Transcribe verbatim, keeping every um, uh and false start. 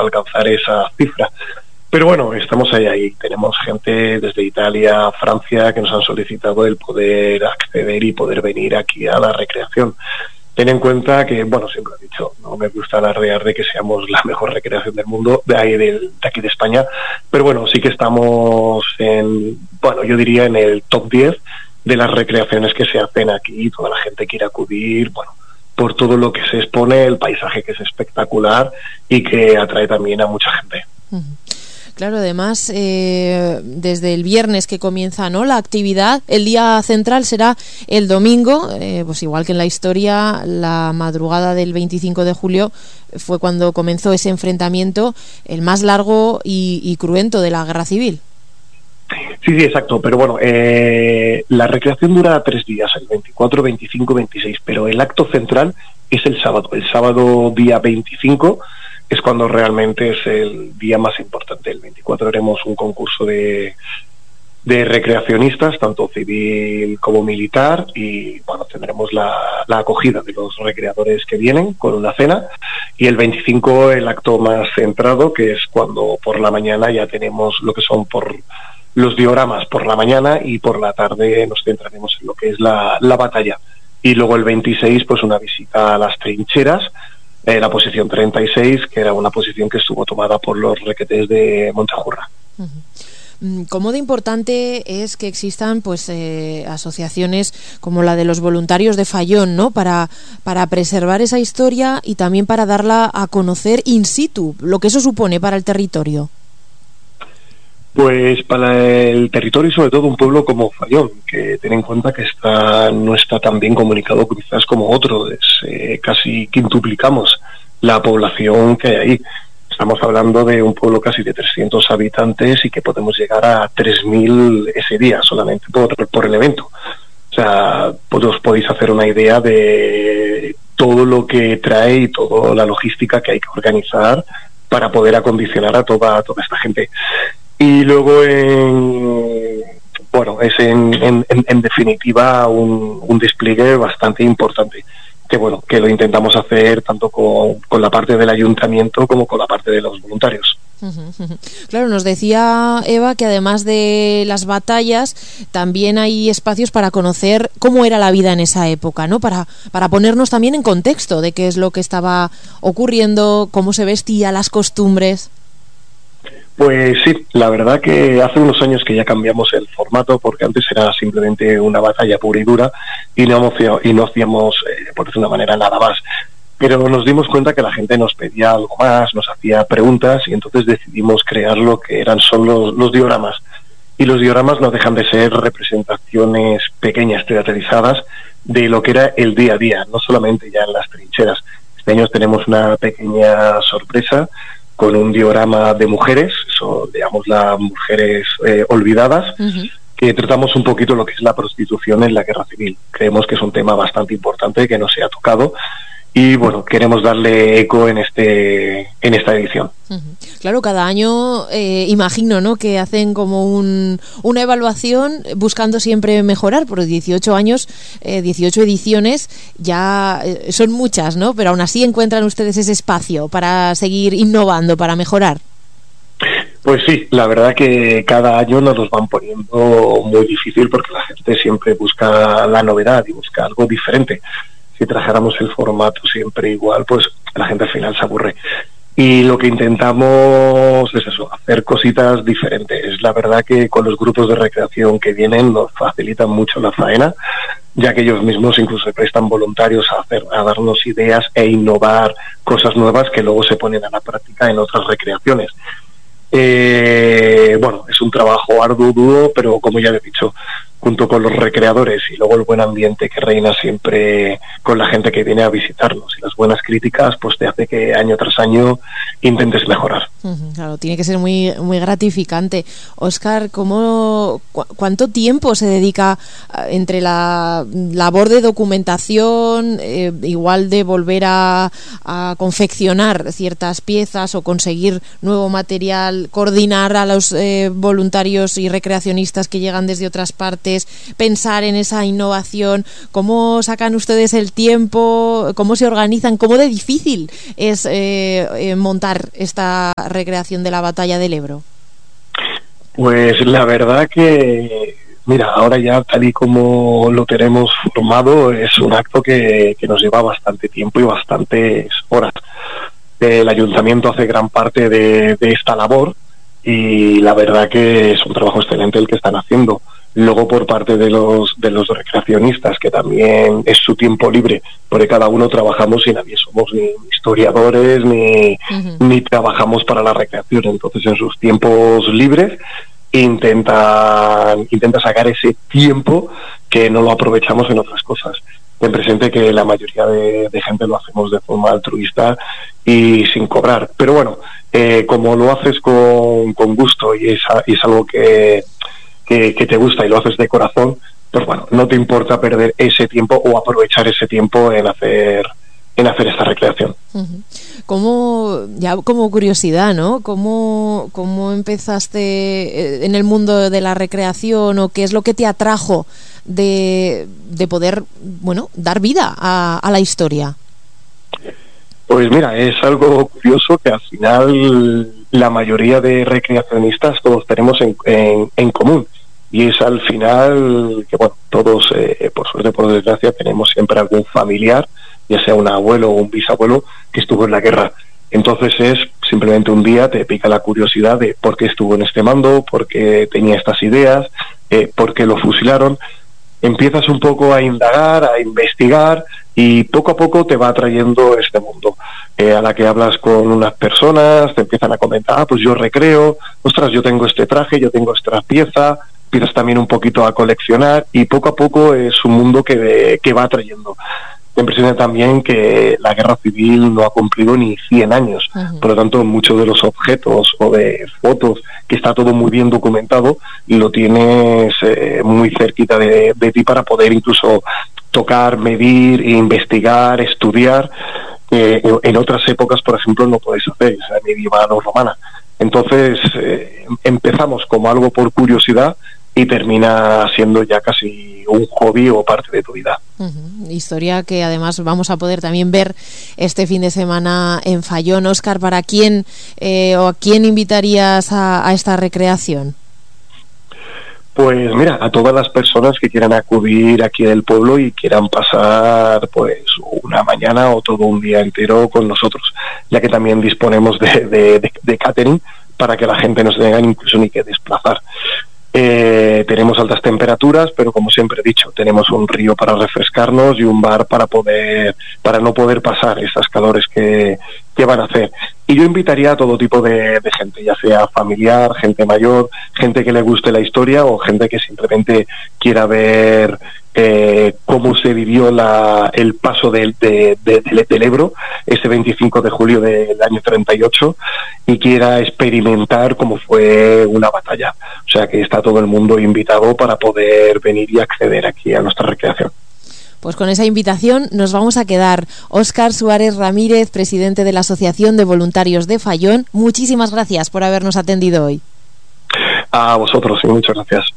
alcanzar esa cifra. Pero bueno, estamos ahí, ahí. Tenemos gente desde Italia, Francia, que nos han solicitado el poder acceder y poder venir aquí a la recreación. Ten en cuenta que, bueno, siempre he dicho, no me gusta alardear de que seamos la mejor recreación del mundo, de, ahí, de, de aquí de España, pero bueno, sí que estamos en, bueno, yo diría en el top diez de las recreaciones que se hacen aquí. Toda la gente quiere acudir, bueno, por todo lo que se expone, el paisaje que es espectacular y que atrae también a mucha gente. Uh-huh. Claro, además, eh, desde el viernes que comienza, ¿no?, la actividad, el día central será el domingo, eh, pues igual que en la historia, la madrugada del veinticinco de julio fue cuando comenzó ese enfrentamiento, el más largo y, y cruento de la guerra civil. Sí, sí, exacto, pero bueno, eh, la recreación dura tres días, el veinticuatro, veinticinco, veintiséis, pero el acto central es el sábado, el sábado día veinticinco, es cuando realmente es el día más importante. El veinticuatro haremos un concurso de, de recreacionistas, tanto civil como militar, y bueno, tendremos la, la acogida de los recreadores que vienen con una cena, y el veinticinco el acto más centrado, que es cuando por la mañana ya tenemos lo que son por los dioramas por la mañana, y por la tarde nos centraremos en lo que es la, la batalla. Y luego el veintiséis, pues una visita a las trincheras, Eh, la posición treinta y seis, que era una posición que estuvo tomada por los requetés de Montajurra. Uh-huh. ¿Cómo de importante es que existan pues eh, asociaciones como la de los voluntarios de Fallón, ¿no?, para, para preservar esa historia y también para darla a conocer in situ, lo que eso supone para el territorio? Pues para el territorio y sobre todo un pueblo como Fallón, que ten en cuenta que está no está tan bien comunicado quizás como otros, eh, casi quintuplicamos la población que hay ahí. Estamos hablando de un pueblo casi de trescientos habitantes y que podemos llegar a tres mil ese día solamente por, por el evento. O sea, pues os podéis hacer una idea de todo lo que trae y toda la logística que hay que organizar para poder acondicionar a toda, toda esta gente. Y luego, en, bueno, es en, en, en definitiva un, un despliegue bastante importante, que bueno, que lo intentamos hacer tanto con, con la parte del ayuntamiento como con la parte de los voluntarios. Claro, nos decía Eva que además de las batallas también hay espacios para conocer cómo era la vida en esa época, ¿no? Para, para ponernos también en contexto de qué es lo que estaba ocurriendo, cómo se vestía, las costumbres. Pues sí, la verdad que hace unos años que ya cambiamos el formato, porque antes era simplemente una batalla pura y dura y no, y no hacíamos, eh, por decir de una manera, nada más. Pero nos dimos cuenta que la gente nos pedía algo más, nos hacía preguntas, y entonces decidimos crear lo que eran son los, los dioramas. Y los dioramas no dejan de ser representaciones pequeñas, teatralizadas, de lo que era el día a día, no solamente ya en las trincheras. Este año tenemos una pequeña sorpresa con un diorama de mujeres, eso, digamos, las mujeres eh, olvidadas, uh-huh. que tratamos un poquito lo que es la prostitución en la guerra civil. Creemos que es un tema bastante importante que no se ha tocado, y bueno, queremos darle eco en este en esta edición. Uh-huh. Claro, cada año eh, imagino, ¿no?, que hacen como un, una evaluación buscando siempre mejorar. Por dieciocho años, eh, dieciocho ediciones, ya eh, son muchas, ¿no? Pero aún así encuentran ustedes ese espacio para seguir innovando, para mejorar. Pues sí, la verdad que cada año nos los van poniendo muy difícil, porque la gente siempre busca la novedad y busca algo diferente. Si trajéramos el formato siempre igual, pues la gente al final se aburre. Y lo que intentamos es eso, hacer cositas diferentes. La verdad que con los grupos de recreación que vienen nos facilitan mucho la faena, ya que ellos mismos incluso se prestan voluntarios a hacer, a darnos ideas e innovar cosas nuevas que luego se ponen a la práctica en otras recreaciones. Eh, bueno, es un trabajo arduo, duro, pero como ya he dicho, junto con los recreadores y luego el buen ambiente que reina siempre con la gente que viene a visitarnos y las buenas críticas, pues te hace que año tras año intentes mejorar. Uh-huh, claro, tiene que ser muy muy gratificante. Óscar, ¿cómo, cu- ¿cuánto tiempo se dedica entre la labor de documentación, eh, igual de volver a, a confeccionar ciertas piezas o conseguir nuevo material, coordinar a los eh, voluntarios y recreacionistas que llegan desde otras partes, deportes, pensar en esa innovación. ¿Cómo sacan ustedes el tiempo? ¿Cómo se organizan? ¿Cómo de difícil es eh, eh, montar esta recreación de la Batalla del Ebro? Pues la verdad que, mira, ahora ya tal y como lo tenemos formado, es un acto que, que nos lleva bastante tiempo y bastantes horas. El ayuntamiento hace gran parte de, de esta labor y la verdad que es un trabajo excelente el que están haciendo. Luego por parte de los de los recreacionistas, que también es su tiempo libre, porque cada uno trabajamos y nadie somos ni historiadores ni, uh-huh. ni trabajamos para la recreación. Entonces en sus tiempos libres intentan intenta sacar ese tiempo que no lo aprovechamos en otras cosas. Ten presente que la mayoría de, de gente lo hacemos de forma altruista y sin cobrar. Pero bueno, eh, como lo haces con, con gusto y es, y es algo que Que, que te gusta y lo haces de corazón, pues bueno, no te importa perder ese tiempo o aprovechar ese tiempo en hacer en hacer esta recreación. Uh-huh. ¿Cómo, ya como curiosidad, ¿no? ¿Cómo, cómo empezaste en el mundo de la recreación o qué es lo que te atrajo de, de poder, bueno, dar vida a, a la historia? Pues mira, es algo curioso que al final la mayoría de recreacionistas todos tenemos en, en, en común. Y es al final que, bueno, todos, eh, por suerte, por desgracia, tenemos siempre algún familiar, ya sea un abuelo o un bisabuelo, que estuvo en la guerra. Entonces es simplemente un día te pica la curiosidad de por qué estuvo en este mando, por qué tenía estas ideas, eh, por qué lo fusilaron. Empiezas un poco a indagar, a investigar y poco a poco te va atrayendo este mundo. Eh, a la que hablas con unas personas, te empiezan a comentar, ah, pues yo recreo, ostras, yo tengo este traje, yo tengo esta pieza, empiezas también un poquito a coleccionar y poco a poco es un mundo que, que va atrayendo. Me impresiona también que la guerra civil no ha cumplido ni cien años, uh-huh. Por lo tanto muchos de los objetos o de fotos que está todo muy bien documentado y lo tienes eh, muy cerquita de, de ti para poder incluso tocar, medir, investigar, estudiar, que eh, en otras épocas, por ejemplo, no podéis hacer, o sea, medieval o romana. Entonces eh, empezamos como algo por curiosidad y termina siendo ya casi un hobby o parte de tu vida. Uh-huh. Historia que además vamos a poder también ver este fin de semana en Fallón. Óscar, ¿para quién eh, o a quién invitarías a, a esta recreación? Pues mira, a todas las personas que quieran acudir aquí del pueblo y quieran pasar pues una mañana o todo un día entero con nosotros, ya que también disponemos de, de, de, de catering para que la gente no se tenga incluso ni que desplazar. Eh, tenemos altas temperaturas, pero como siempre he dicho, tenemos un río para refrescarnos y un bar para poder, para no poder pasar esas calores que, que van a hacer. Y yo invitaría a todo tipo de, de gente, ya sea familiar, gente mayor, gente que le guste la historia o gente que simplemente quiera ver eh, cómo se vivió la, el paso del, de, de, de, del Ebro ese veinticinco de julio del año treinta y ocho y quiera experimentar cómo fue una batalla. O sea que está todo el mundo invitado para poder venir y acceder aquí a nuestra recreación. Pues con esa invitación nos vamos a quedar. Óscar Suárez Ramírez, presidente de la Asociación de Voluntarios de Fallón, muchísimas gracias por habernos atendido hoy. A vosotros y muchas gracias.